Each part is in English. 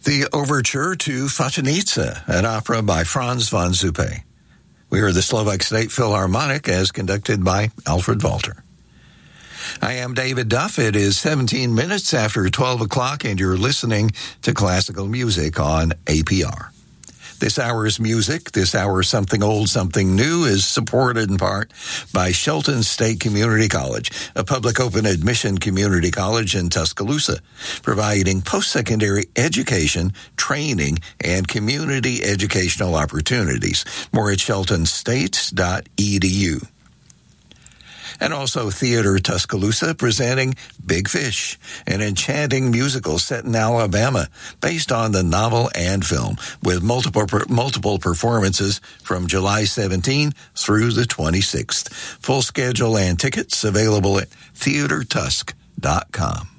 The Overture to Fatinitsa, an opera by Franz von Zuppe. We are the Slovak State Philharmonic as conducted by Alfred Walter. I am David Duff. It is 17 minutes after 12 o'clock and you're listening to classical music on APR. This hour's music, this hour Something Old, Something New, is supported in part by Shelton State Community College, a public open admission community college in Tuscaloosa, providing post-secondary education, training, and community educational opportunities. More at sheltonstate.edu. And also Theater Tuscaloosa presenting Big Fish, an enchanting musical set in Alabama based on the novel and film with multiple performances from July 17 through the 26th. Full schedule and tickets available at theatertusk.com.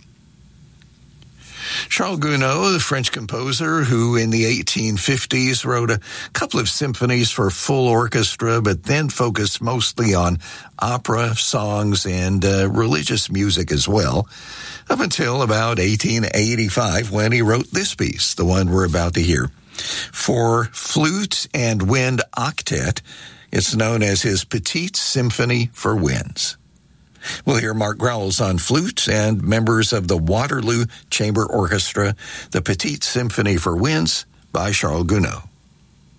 Charles Gounod, the French composer who in the 1850s wrote a couple of symphonies for full orchestra, but then focused mostly on opera, songs, and religious music as well, up until about 1885 when he wrote this piece, the one we're about to hear. For flute and wind octet, it's known as his Petite Symphony for Winds. We'll hear Mark Growls on flute and members of the Waterloo Chamber Orchestra, the Petite Symphony for Winds by Charles Gounod.